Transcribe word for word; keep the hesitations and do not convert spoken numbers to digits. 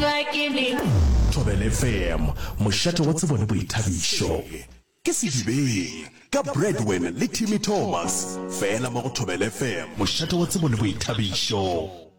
Thobela F M mošate wa tsebone boithabišo ke sedibeng ka Breadwin le Timmy Thomas fela mo go Thobela F M mošate wa tsebone boithabišo.